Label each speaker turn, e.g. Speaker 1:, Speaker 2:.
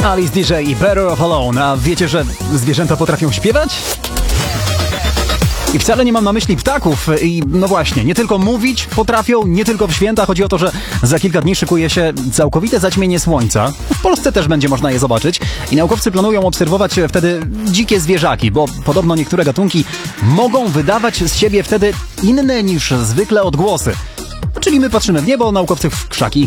Speaker 1: Alice DJ i Better Off Alone. A wiecie, że zwierzęta potrafią śpiewać? I wcale nie mam na myśli ptaków. I no właśnie, nie tylko mówić potrafią, nie tylko w święta. Chodzi o to, że za kilka dni szykuje się całkowite zaćmienie słońca. W Polsce też będzie można je zobaczyć. I naukowcy planują obserwować wtedy dzikie zwierzaki, bo podobno niektóre gatunki mogą wydawać z siebie wtedy inne niż zwykle odgłosy. Czyli my patrzymy w niebo, naukowcy w krzaki.